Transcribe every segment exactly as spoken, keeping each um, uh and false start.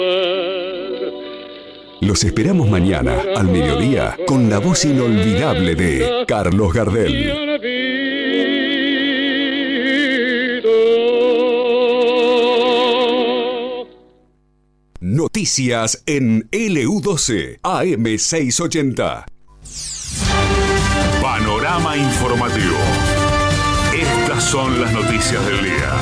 Los esperamos mañana al mediodía con la voz inolvidable de Carlos Gardel. Noticias en L U doce A M seiscientos ochenta. Panorama informativo. Estas son las noticias del día.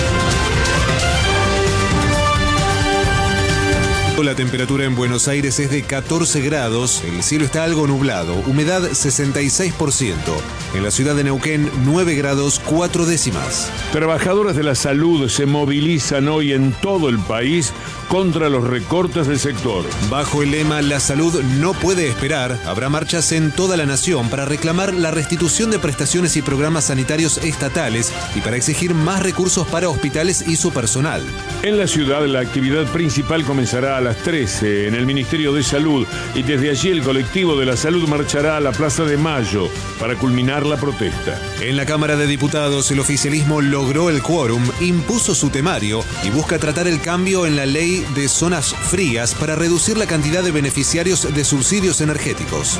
La temperatura en Buenos Aires es de catorce grados, el cielo está algo nublado, humedad sesenta y seis por ciento. En la ciudad de Neuquén, nueve grados cuatro décimas. Trabajadores de la salud se movilizan hoy en todo el país contra los recortes del sector. Bajo el lema "La salud no puede esperar", habrá marchas en toda la nación para reclamar la restitución de prestaciones y programas sanitarios estatales y para exigir más recursos para hospitales y su personal. En la ciudad, la actividad principal comenzará a las trece en el Ministerio de Salud y desde allí el colectivo de la salud marchará a la Plaza de Mayo para culminar la protesta. En la Cámara de Diputados, el oficialismo logró el quórum, impuso su temario y busca tratar el cambio en la ley de zonas frías para reducir la cantidad de beneficiarios de subsidios energéticos.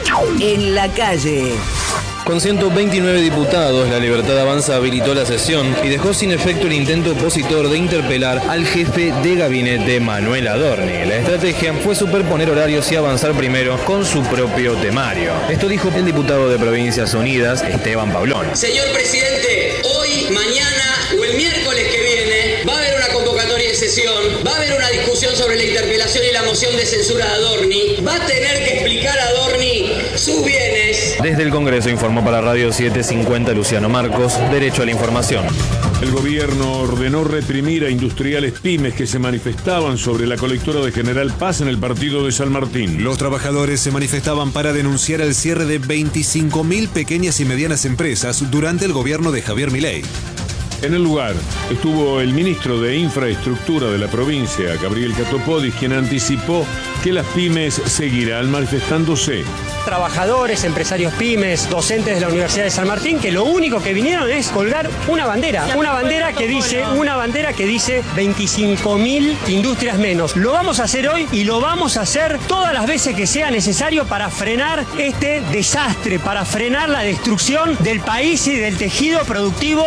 En la calle. Con ciento veintinueve diputados, La Libertad Avanza habilitó la sesión y dejó sin efecto el intento opositor de interpelar al jefe de gabinete, Manuel Adorni. La estrategia fue superponer horarios y avanzar primero con su propio temario. Esto dijo el diputado de Provincias Unidas, Esteban Pablón. Señor presidente, hoy, mañana o el miércoles que viene va a haber una convocatoria de sesión, va a haber una discusión sobre la interpelación y la moción de censura de Adorni, va a tener que explicar a Adorni sus bienes. Desde el Congreso informó para Radio setecientos cincuenta Luciano Marcos, Derecho a la Información. El gobierno ordenó reprimir a industriales pymes que se manifestaban sobre la colectora de General Paz en el partido de San Martín. Los trabajadores se manifestaban para denunciar el cierre de veinticinco mil pequeñas y medianas empresas durante el gobierno de Javier Milei. En el lugar estuvo el ministro de Infraestructura de la provincia, Gabriel Catopodis, quien anticipó que las pymes seguirán manifestándose. Trabajadores, empresarios pymes, docentes de la Universidad de San Martín, que lo único que vinieron es colgar una bandera, una bandera que dice, una bandera que dice veinticinco mil industrias menos. Lo vamos a hacer hoy y lo vamos a hacer todas las veces que sea necesario para frenar este desastre, para frenar la destrucción del país y del tejido productivo.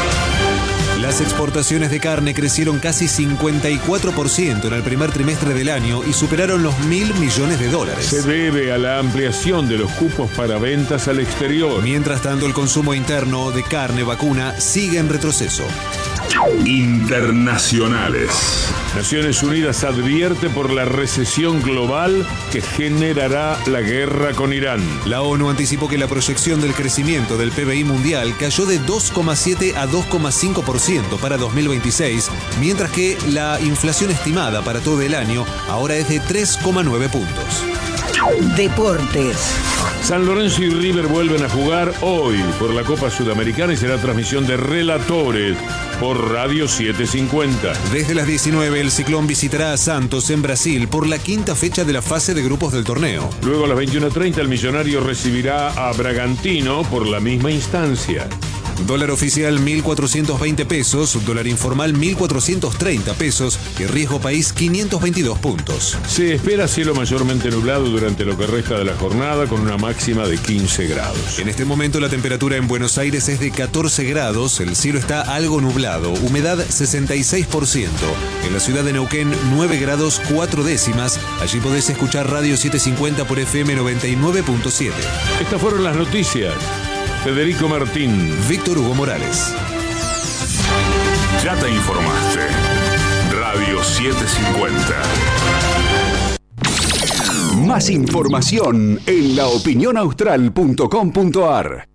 Las exportaciones de carne crecieron casi cincuenta y cuatro por ciento en el primer trimestre del año y superaron los mil millones de dólares. Se debe a la ampliación de los cupos para ventas al exterior. Mientras tanto, el consumo interno de carne vacuna sigue en retroceso. Internacionales. Naciones Unidas advierte por la recesión global que generará la guerra con Irán. La ONU anticipó que la proyección del crecimiento del P B I mundial cayó de dos coma siete a dos coma cinco por ciento para dos mil veintiséis, mientras que la inflación estimada para todo el año ahora es de tres coma nueve puntos. Deportes. San Lorenzo y River vuelven a jugar hoy por la Copa Sudamericana y será transmisión de relatores por Radio setecientos cincuenta. Desde las diecinueve, el Ciclón visitará a Santos en Brasil por la quinta fecha de la fase de grupos del torneo. Luego a las veintiuna treinta el Millonario recibirá a Bragantino por la misma instancia. Dólar oficial mil cuatrocientos veinte pesos, dólar informal mil cuatrocientos treinta pesos y riesgo país quinientos veintidós puntos. Se espera cielo mayormente nublado durante lo que resta de la jornada con una máxima de quince grados. En este momento la temperatura en Buenos Aires es de catorce grados, el cielo está algo nublado, humedad sesenta y seis por ciento. En la ciudad de Neuquén nueve grados cuatro décimas, allí podés escuchar Radio setecientos cincuenta por F M noventa y nueve punto siete. Estas fueron las noticias. Federico Martín, Víctor Hugo Morales. Ya te informaste. Radio setecientos cincuenta. Más información en la opinión austral punto com punto a r.